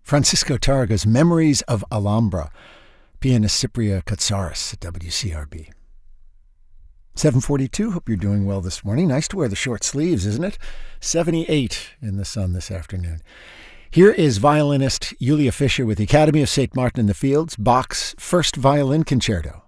Francisco Targa's Memories of Alhambra, pianist Cypria Katsaris at WCRB. 7:42, hope you're doing well this morning. Nice to wear the short sleeves, isn't it? 78 in the sun this afternoon. Here is violinist Julia Fischer with the Academy of St. Martin in the Fields, Bach's First Violin Concerto.